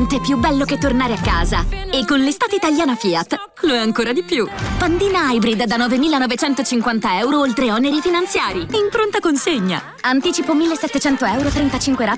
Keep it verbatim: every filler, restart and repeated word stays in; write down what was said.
niente più bello che tornare a casa. E con l'estate italiana Fiat lo è ancora di più. Pandina Hybrid da novemilanovecentocinquanta euro oltre oneri finanziari. In pronta consegna. Anticipo millesettecento euro, trentacinque rate